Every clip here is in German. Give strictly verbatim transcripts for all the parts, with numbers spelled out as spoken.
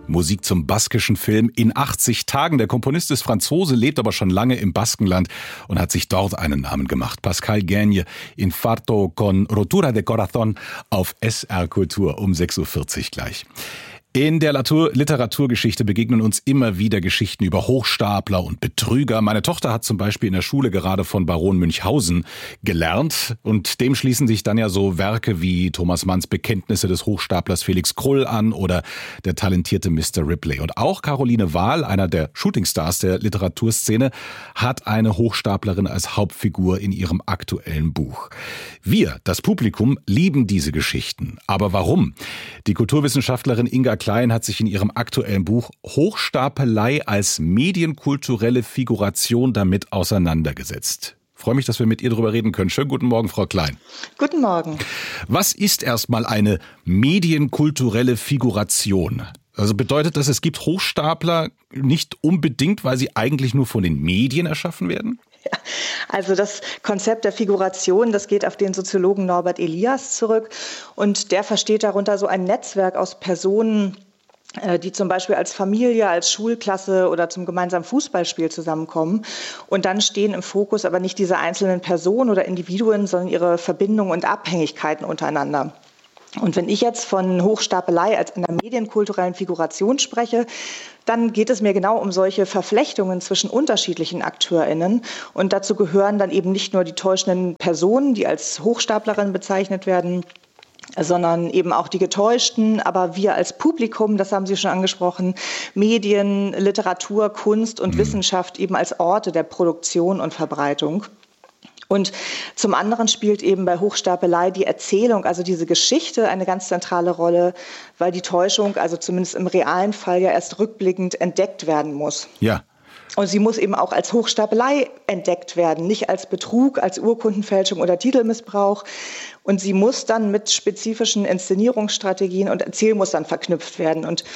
Musik zum baskischen Film In achtzig Tagen. Der Komponist ist Franzose, lebt aber schon lange im Baskenland und hat sich dort einen Namen gemacht. Pascal Gagné, Infarto con Rotura de Corazón auf S R Kultur um sechs Uhr vierzig gleich. In der Literaturgeschichte begegnen uns immer wieder Geschichten über Hochstapler und Betrüger. Meine Tochter hat zum Beispiel in der Schule gerade von Baron Münchhausen gelernt. Und dem schließen sich dann ja so Werke wie Thomas Manns Bekenntnisse des Hochstaplers Felix Krull an oder der talentierte Mister Ripley. Und auch Caroline Wahl, einer der Shootingstars der Literaturszene, hat eine Hochstaplerin als Hauptfigur in ihrem aktuellen Buch. Wir, das Publikum, lieben diese Geschichten. Aber warum? Die Kulturwissenschaftlerin Inga Klein hat sich in ihrem aktuellen Buch Hochstapelei als medienkulturelle Figuration damit auseinandergesetzt. Ich freue mich, dass wir mit ihr darüber reden können. Schönen guten Morgen, Frau Klein. Guten Morgen. Was ist erstmal eine medienkulturelle Figuration? Also bedeutet das, es gibt Hochstapler nicht unbedingt, weil sie eigentlich nur von den Medien erschaffen werden? Ja, also das Konzept der Figuration, das geht auf den Soziologen Norbert Elias zurück und der versteht darunter so ein Netzwerk aus Personen, die zum Beispiel als Familie, als Schulklasse oder zum gemeinsamen Fußballspiel zusammenkommen. Und dann stehen im Fokus aber nicht diese einzelnen Personen oder Individuen, sondern ihre Verbindungen und Abhängigkeiten untereinander. Und wenn ich jetzt von Hochstapelei als einer medienkulturellen Figuration spreche, dann geht es mir genau um solche Verflechtungen zwischen unterschiedlichen AkteurInnen. Und dazu gehören dann eben nicht nur die täuschenden Personen, die als Hochstaplerin bezeichnet werden, sondern eben auch die Getäuschten, aber wir als Publikum, das haben Sie schon angesprochen, Medien, Literatur, Kunst und mhm. Wissenschaft eben als Orte der Produktion und Verbreitung. Und zum anderen spielt eben bei Hochstapelei die Erzählung, also diese Geschichte, eine ganz zentrale Rolle, weil die Täuschung, also zumindest im realen Fall, ja erst rückblickend entdeckt werden muss. Ja. Und sie muss eben auch als Hochstapelei entdeckt werden, nicht als Betrug, als Urkundenfälschung oder Titelmissbrauch. Und sie muss dann mit spezifischen Inszenierungsstrategien und Erzählmustern verknüpft werden. Und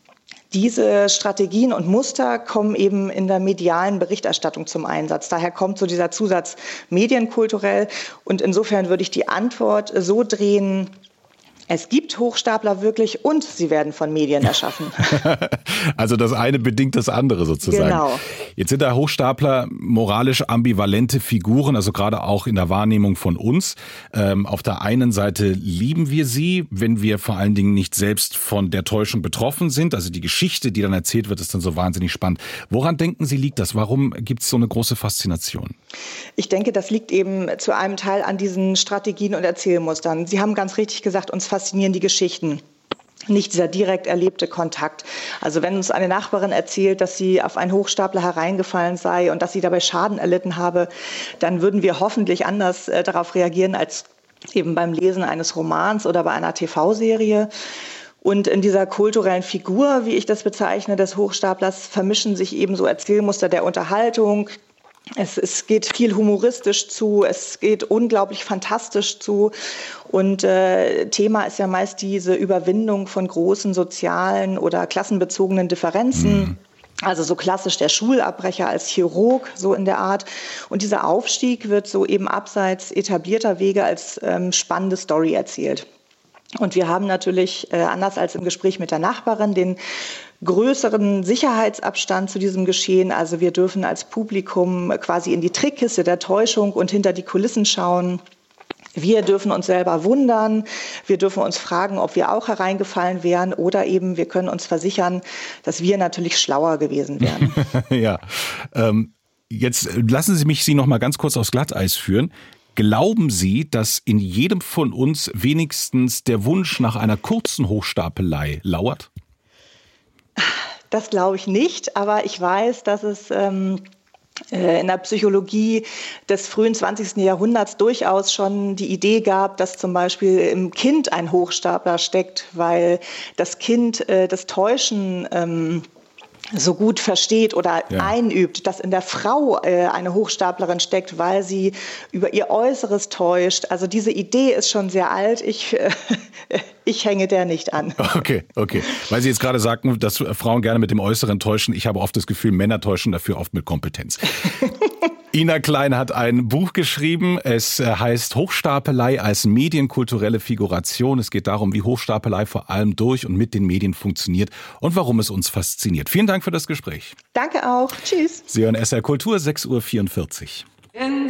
diese Strategien und Muster kommen eben in der medialen Berichterstattung zum Einsatz. Daher kommt so dieser Zusatz medienkulturell. Und insofern würde ich die Antwort so drehen: Es gibt Hochstapler wirklich und sie werden von Medien erschaffen. Also das eine bedingt das andere sozusagen. Genau. Jetzt sind da Hochstapler moralisch ambivalente Figuren, also gerade auch in der Wahrnehmung von uns. Ähm, auf der einen Seite lieben wir sie, wenn wir vor allen Dingen nicht selbst von der Täuschung betroffen sind. Also die Geschichte, die dann erzählt wird, ist dann so wahnsinnig spannend. Woran denken Sie, liegt das? Warum gibt es so eine große Faszination? Ich denke, das liegt eben zu einem Teil an diesen Strategien und Erzählmustern. Sie haben ganz richtig gesagt, uns faszinieren die Geschichten, nicht dieser direkt erlebte Kontakt. Also wenn uns eine Nachbarin erzählt, dass sie auf einen Hochstapler hereingefallen sei und dass sie dabei Schaden erlitten habe, dann würden wir hoffentlich anders äh, darauf reagieren als eben beim Lesen eines Romans oder bei einer T V-Serie. Und in dieser kulturellen Figur, wie ich das bezeichne, des Hochstaplers, vermischen sich eben so Erzählmuster der Unterhaltung. Es, es geht viel humoristisch zu, es geht unglaublich fantastisch zu und äh, Thema ist ja meist diese Überwindung von großen sozialen oder klassenbezogenen Differenzen. Mhm. Also so klassisch der Schulabbrecher als Chirurg, so in der Art. Und dieser Aufstieg wird so eben abseits etablierter Wege als ähm, spannende Story erzählt. Und wir haben natürlich, äh, anders als im Gespräch mit der Nachbarin, den größeren Sicherheitsabstand zu diesem Geschehen. Also wir dürfen als Publikum quasi in die Trickkiste der Täuschung und hinter die Kulissen schauen. Wir dürfen uns selber wundern. Wir dürfen uns fragen, ob wir auch hereingefallen wären oder eben wir können uns versichern, dass wir natürlich schlauer gewesen wären. Ja, ähm, jetzt lassen Sie mich Sie noch mal ganz kurz aufs Glatteis führen. Glauben Sie, dass in jedem von uns wenigstens der Wunsch nach einer kurzen Hochstapelei lauert? Das glaube ich nicht, aber ich weiß, dass es ähm, in der Psychologie des frühen zwanzigsten Jahrhunderts durchaus schon die Idee gab, dass zum Beispiel im Kind ein Hochstapler steckt, weil das Kind äh, das Täuschen ähm, so gut versteht oder ja. einübt, dass in der Frau äh, eine Hochstaplerin steckt, weil sie über ihr Äußeres täuscht. Also diese Idee ist schon sehr alt. Ich, äh, ich hänge der nicht an. Okay, okay. Weil Sie jetzt gerade sagten, dass Frauen gerne mit dem Äußeren täuschen. Ich habe oft das Gefühl, Männer täuschen dafür oft mit Kompetenz. Ina Klein hat ein Buch geschrieben. Es heißt Hochstapelei als medienkulturelle Figuration. Es geht darum, wie Hochstapelei vor allem durch und mit den Medien funktioniert und warum es uns fasziniert. Vielen Dank für das Gespräch. Danke auch. Tschüss. Sie hören S R Kultur, sechs Uhr vierundvierzig. In